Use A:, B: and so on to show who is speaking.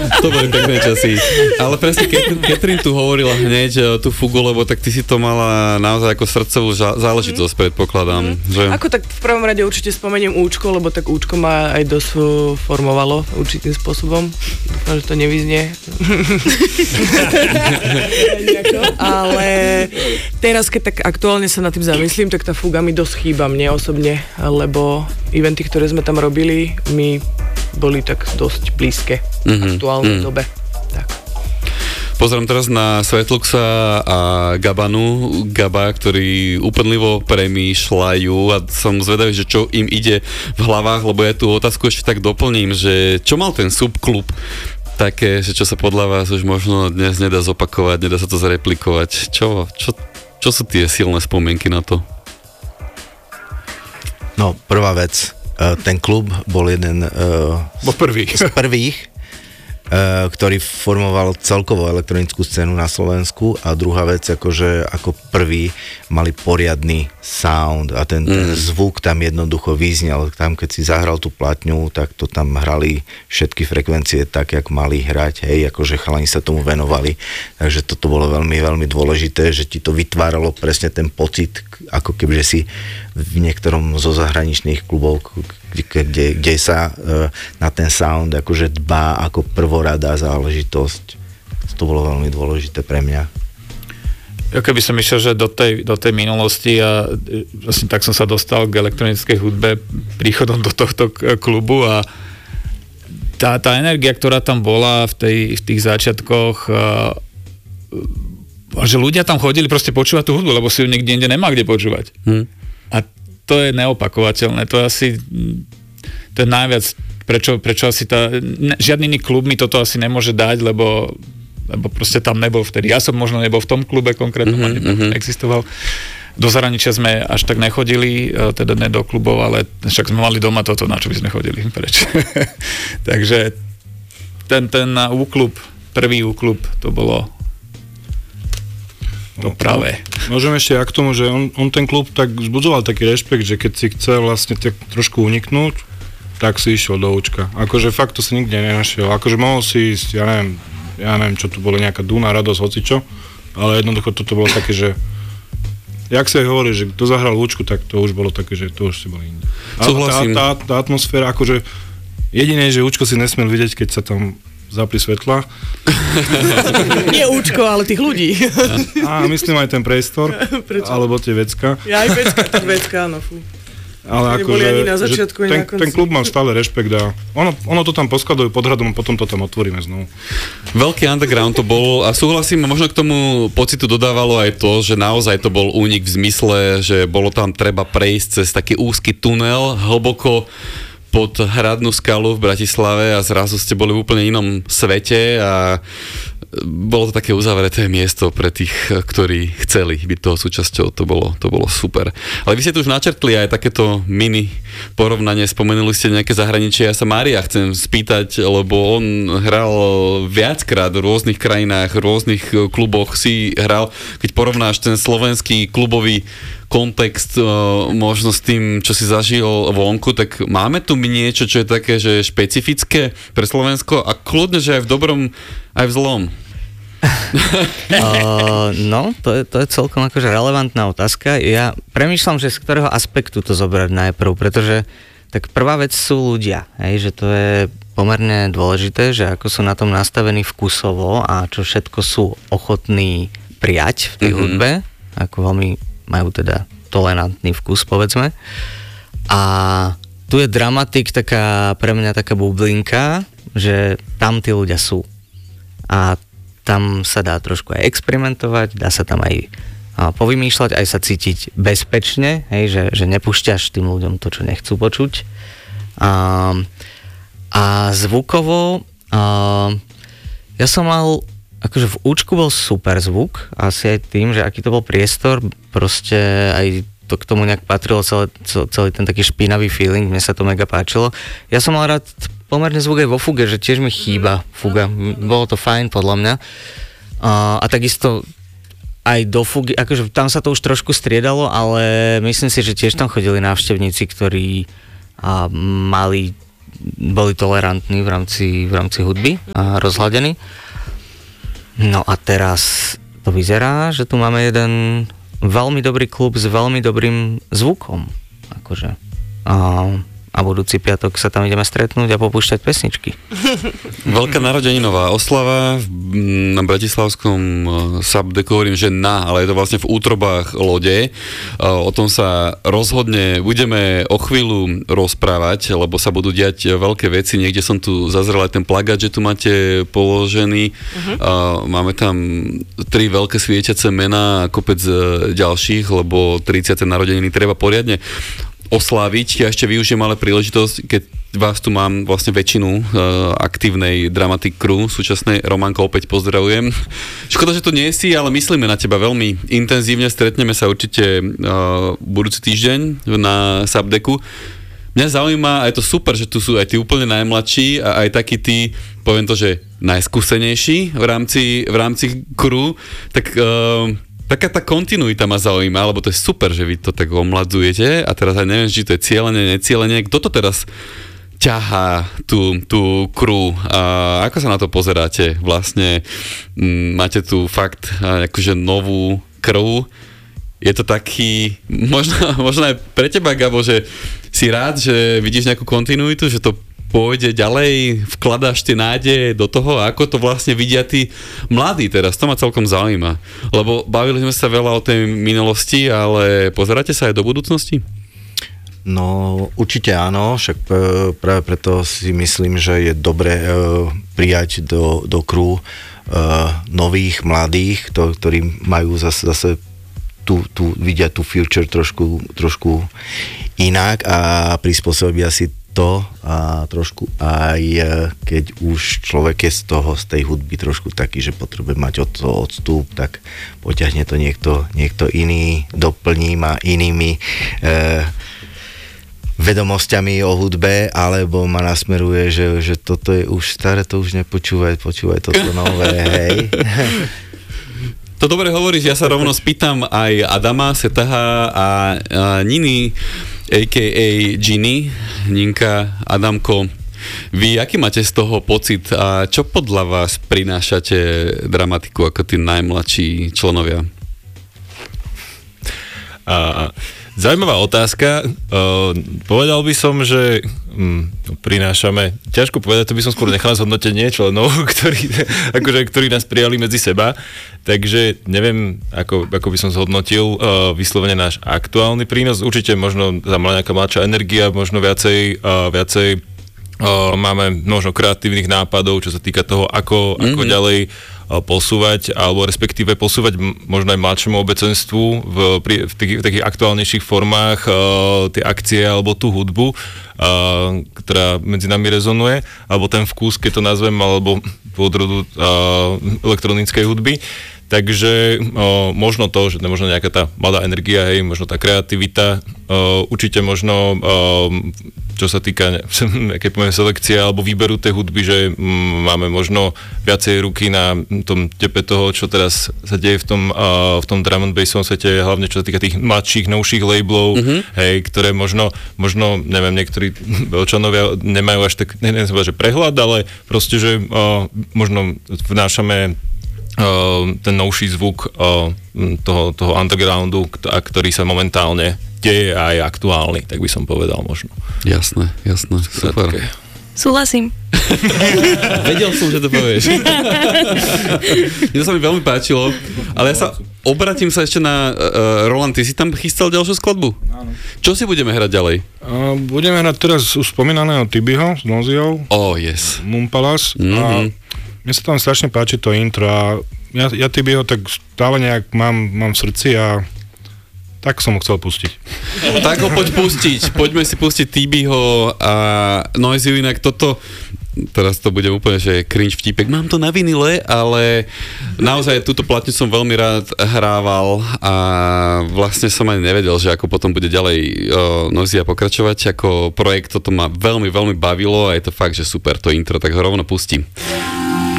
A: To boli pekné časy. Ale presne, Katrin tu hovorila hneď tú fugu, lebo tak ty si to mala naozaj ako srdcovú záležitosť, predpokladám. Že...
B: Ako tak v prvom rade určite spomeniem Účko, lebo tak Účko ma aj dosť formovalo určitým spôsobom. Dúfam, že to nevyznie. Ale teraz, keď tak aktuálne sa nad tým zamyslím, tak tá fuga mi dosť chýba mne osobne, lebo eventy, ktoré sme tam robili, mi boli tak dosť blízke v aktuálnej dobe. Tak.
A: Pozerám teraz na Svetluxa a Gaba, ktorí úplnivo premýšľajú a som zvedavý, že čo im ide v hlavách, lebo ja tú otázku ešte tak doplním, že čo mal ten subklub také, že čo sa podľa vás už možno dnes nedá zopakovať, nedá sa to zreplikovať. Čo sú tie silné spomienky na to?
C: No, prvá vec, ten klub bol jeden z prvých, ktorý formoval celkovo elektronickú scénu na Slovensku a druhá vec, akože ako prvý mali poriadny sound a ten zvuk tam jednoducho vyznel. Tam, keď si zahral tú platňu, tak to tam hrali všetky frekvencie tak, jak mali hrať, hej, akože chalani sa tomu venovali. Takže toto bolo veľmi, veľmi dôležité, že ti to vytváralo presne ten pocit, ako kebyže si v niektorom zo zahraničných klubov, kde sa na ten sound akože dbá ako prvoradá záležitosť. To bolo veľmi dôležité pre mňa.
D: Ja keby som išiel, že do tej minulosti a vlastne tak som sa dostal k elektronickej hudbe príchodom do tohto klubu a tá energia, ktorá tam bola v tých začiatkoch, že ľudia tam chodili proste počúvať tú hudbu, lebo si ju nikde inde nemá kde počúvať. A to je neopakovateľné. To je asi to je najviac, prečo asi žiadny iný klub mi toto asi nemôže dať, lebo proste tam nebol vtedy. Ja som možno nebol v tom klube konkrétnom, neexistoval. Do zahraničia sme až tak nechodili, teda ne do klubov, ale však sme mali doma toto, na čo by sme chodili preč. Takže ten úklub, prvý úklub, to bolo to práve.
E: Môžem ešte k tomu, že on ten klub tak vzbudzoval taký rešpekt, že keď si chcel vlastne tak trošku uniknúť, tak si išiel do Účka. Akože fakt to si nikde nenašiel. Akože mohol si ísť, ja neviem, čo tu bolo, nejaká Duna, Radosť, hocičo, ale jednoducho toto bolo také, že jak sa aj hovorí, že kto zahral Účku, tak to už bolo také, že to už si boli inde. A tá atmosféra, akože jediné, že Účko si nesmiel vidieť, keď sa tam zapli svetla.
B: Nie Účko, ale tých ľudí.
E: A myslím aj ten priestor, alebo tie vecka.
B: Ja aj vecka, áno, fú.
E: Ale
B: neboli ani na začiatku, ani na konci.
E: Ten klub mal stále rešpekt a ono to tam poskladujú pod hradom a potom to tam otvoríme znovu.
A: Veľký underground to bol a súhlasím, možno k tomu pocitu dodávalo aj to, že naozaj to bol únik v zmysle, že bolo tam treba prejsť cez taký úzky tunel hlboko pod hradnú skalu v Bratislave a zrazu ste boli v úplne inom svete a bolo to také uzavreté miesto pre tých, ktorí chceli byť toho súčasťou, to bolo super. Ale vy ste tu už načrtli aj takéto mini porovnanie, spomenuli ste nejaké zahraničie, ja sa Mária chcem spýtať, lebo on hral viackrát v rôznych krajinách, v rôznych kluboch si hral, keď porovnáš ten slovenský klubový kontext možno s tým, čo si zažil vonku, tak máme tu niečo, čo je také, že je špecifické pre Slovensko a kľudne, že aj v dobrom, aj v zlom.
F: No, to je celkom akože relevantná otázka. Ja premýšľam, že z ktorého aspektu to zobrať najprv, pretože tak prvá vec sú ľudia, že to je pomerne dôležité, že ako sú na tom nastavení vkusovo a čo všetko sú ochotní prijať v tej hudbe, ako veľmi majú teda tolerantný vkus, povedzme. A tu je dramatik taká, pre mňa taká bublinka, že tam tí ľudia sú. A tam sa dá trošku aj experimentovať, dá sa tam aj povymýšľať, aj sa cítiť bezpečne, hej, že nepúšťaš tým ľuďom to, čo nechcú počuť. A zvukovo ja som mal akože v Účku bol super zvuk, asi aj tým, že aký to bol priestor, proste aj to k tomu nejak patrilo celý ten taký špinavý feeling, mne sa to mega páčilo. Ja som mal rád pomerne zvuk aj vo fuge, že tiež mi chýba fuga, bolo to fajn podľa mňa. A takisto aj do fugy, akože tam sa to už trošku striedalo, ale myslím si, že tiež tam chodili návštevníci, ktorí mali boli tolerantní v rámci hudby a rozhľadení. No a teraz to vyzerá, že tu máme jeden veľmi dobrý klub s veľmi dobrým zvukom. Akože. A budúci piatok sa tam ideme stretnúť a popúšťať pesničky.
A: Veľká narodeninová oslava na bratislavskom Subdeku, hovorím, že ale je to vlastne v útrobách lode. O tom sa rozhodne budeme o chvíľu rozprávať, lebo sa budú diať veľké veci. Niekde som tu zazrel aj ten plagát, že tu máte položený. Máme tam 3 veľké svietiace mená a kopec ďalších, lebo 30. narodeniny treba poriadne osláviť. Ja ešte využijem ale príležitosť, keď vás tu mám vlastne väčšinu aktívnej Dramatic Crew, súčasnej Romanko opäť pozdravujem. Škoda, že tu nie si, ale myslíme na teba veľmi intenzívne, stretneme sa určite budúci týždeň na Subdeku. Mňa zaujíma, a je to super, že tu sú aj tí úplne najmladší a aj takí tí, poviem to, že najskúsenejší v rámci crew, tak taká tá kontinuita ma zaujíma, lebo to je super, že vy to tak omladzujete a teraz aj neviem, či to je cieľenie, necieľenie. Kto to teraz ťahá tú crew a ako sa na to pozeráte? Vlastne máte tu fakt akože novú krv. Je to taký, možno aj pre teba, Gabo, že si rád, že vidíš nejakú kontinuitu, že to pôjde ďalej, vkladáš tie nádeje do toho, ako to vlastne vidia tí mladí teraz. To ma celkom zaujíma. Lebo bavili sme sa veľa o tej minulosti, ale pozeráte sa aj do budúcnosti?
C: No, určite áno, však práve preto si myslím, že je dobré prijať do crew nových, mladých, ktorí majú zase vidia tú future trošku inak a prispôsobia si to a trošku aj keď už človek je z tej hudby trošku taký, že potrebuje mať od toho odstup, tak poťahne to niekto iný, doplní ma inými vedomosťami o hudbe, alebo ma nasmeruje, že toto je už staré, to už nepočúvaj, počúvaj toto nové, hej.
A: To dobre hovoríš, ja sa rovno spýtam aj Adama, Setaha a Niny, a.k.a. Ginny, Ninka, Adamko. Vy aký máte z toho pocit a čo podľa vás prinášate Dramatiku ako tí najmladší členovia?
E: Zaujímavá otázka. Povedal by som, že prinášame, ťažko povedať, to by som skôr nechal zhodnotenie členov, ktorí nás prijali medzi seba. Takže neviem, ako by som zhodnotil vyslovene náš aktuálny prínos. Určite možno za nejaká mladšia energia, možno viacej máme možno kreatívnych nápadov, čo sa týka toho, ako ďalej posúvať, alebo respektíve posúvať možno aj mladšiemu obecenstvu v takých aktuálnejších formách tie akcie alebo tú hudbu, ktorá medzi nami rezonuje, alebo ten vkus, keď to nazvem, alebo pôvodu elektronickej hudby. Takže možno to, že možno nejaká tá mladá energia, hej, možno tá kreativita, určite možno, čo sa týka nejakej poviem selekcie alebo výberu tej hudby, že máme možno viacej ruky na tom tepe toho, čo teraz sa deje v tom drum and bassovom svete, hlavne čo sa týka tých mladších, novších labelov, hej, ktoré možno, neviem, niektorí veľčanovia nemajú až tak, neviem že prehľad, ale proste, že možno vnášame ten novší zvuk toho undergroundu, ktorý sa momentálne deje a je aktuálny, tak by som povedal možno.
A: Jasné, super.
G: Okay. Súhlasím.
A: Vedel som, že to povieš. Mne sa mi veľmi páčilo, ale ja sa obratím sa ešte na Roland, ty si tam chystal ďalšiu skladbu?
E: Áno.
A: Čo si budeme hrať ďalej?
E: Budeme hrať teraz už spomínaného Tibiho s Noziou.
A: Yes.
E: Mumpalas. A mne sa tam strašne páči to intro a ja Tibiho tak stále nejak mám v srdci a tak som ho chcel pustiť.
A: Tak ho poď pustiť. Poďme si pustiť Tibiho a Noiziu, inak toto teraz to bude úplne, že cringe vtípek. Mám to na vinile, ale naozaj túto platňu som veľmi rád hrával a vlastne som ani nevedel, že ako potom bude ďalej Noisia pokračovať ako projekt. Toto ma veľmi, veľmi bavilo a je to fakt, že super to intro, tak ho rovno pustím.